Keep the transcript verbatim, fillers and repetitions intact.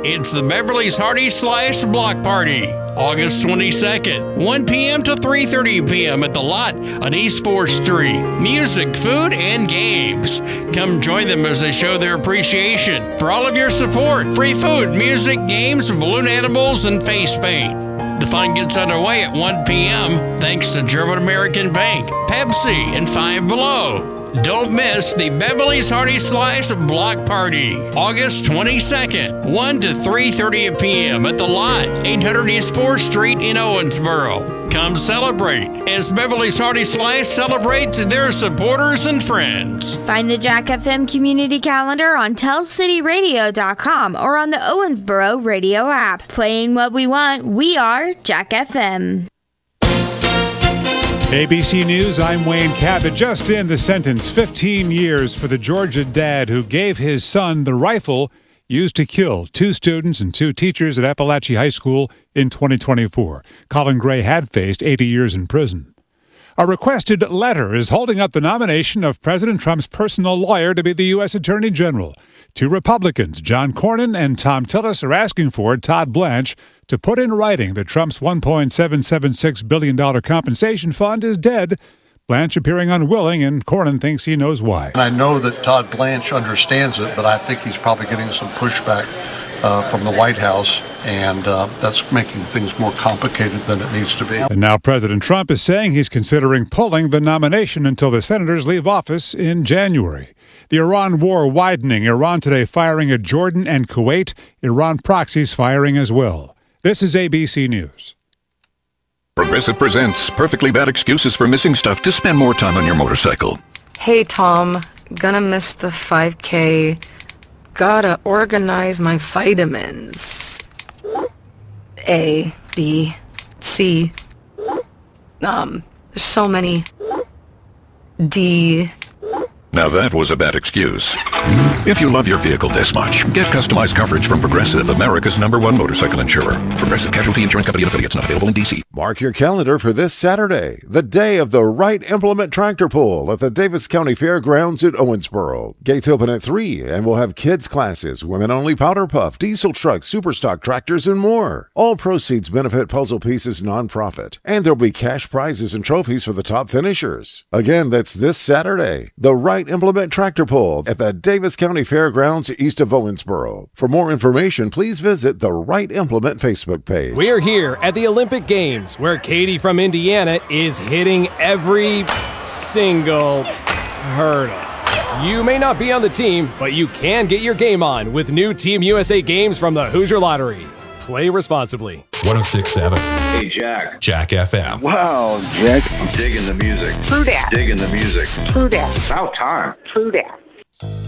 It's the Beverly's Hearty Slice Block Party, August twenty-second, one p.m. to three thirty p.m. at the Lot on East fourth Street. Music, food, and games. Come join them as they show their appreciation for all of your support. Free food, music, games, balloon animals, and face paint. The fun gets underway at one p.m. thanks to German American Bank, Pepsi, and Five Below. Don't miss the Beverly's Hearty Slice Block Party, August twenty-second, one to three thirty p.m. at the Lot, eight hundred East fourth Street in Owensboro. Come celebrate as Beverly's Hearty Slice celebrates their supporters and friends. Find the Jack F M community calendar on tell city radio dot com or on the Owensboro radio app. Playing what we want, we are Jack F M. A B C News, I'm Wayne Cabot. Just in the sentence, fifteen years for the Georgia dad who gave his son the rifle used to kill two students and two teachers at Appalachia High School in twenty twenty-four. Colin Gray had faced eighty years in prison. A requested letter is holding up the nomination of President Trump's personal lawyer to be the U S Attorney General. Two Republicans, John Cornyn and Tom Tillis, are asking for Todd Blanche to put in writing that Trump's one point seven seven six billion dollars compensation fund is dead. Blanche appearing unwilling, and Cornyn thinks he knows why. I know that Todd Blanche understands it, but I think he's probably getting some pushback uh, from the White House, and uh, that's making things more complicated than it needs to be. And now President Trump is saying he's considering pulling the nomination until the senators leave office in January. The Iran war widening. Iran today firing at Jordan and Kuwait. Iran proxies firing as well. This is A B C News. Progressive presents Perfectly Bad Excuses for Missing Stuff to spend more time on your motorcycle. Hey, Tom. Gonna miss the five K. Gotta organize my vitamins. A, B, C. Um, there's so many. D. Now that was a bad excuse. If you love your vehicle this much, get customized coverage from Progressive, America's number one motorcycle insurer. Progressive Casualty Insurance Company and affiliates, not available in D C. Mark your calendar for this Saturday, the day of the Right Implement Tractor Pull at the Davis County Fairgrounds at Owensboro. Gates open at three, and we'll have kids classes, women-only powder puff, diesel trucks, super stock tractors, and more. All proceeds benefit Puzzle Pieces nonprofit, and there'll be cash prizes and trophies for the top finishers. Again, that's this Saturday, the Right Implement Tractor Pull at the Davis County Fairgrounds east of Owensboro. For more information, please visit the Right Implement Facebook page. We're here at the Olympic Games, where Katie from Indiana is hitting every single hurdle. You may not be on the team, but you can get your game on with new Team U S A games from the Hoosier Lottery. Play responsibly. one oh six point seven. Hey, Jack. Jack F M. Wow, Jack. I'm digging the music. True that. Digging the music. True that. About time. True that.